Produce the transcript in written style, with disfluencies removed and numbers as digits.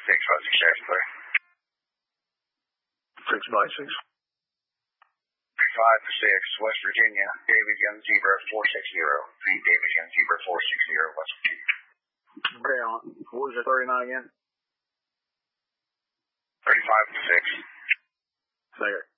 clear. 6x6. 35-6, West Virginia, David Young Zebra 460. Read David Young Zebra 460, West Virginia. Okay, on. What was your 39 again? 35-6. Second.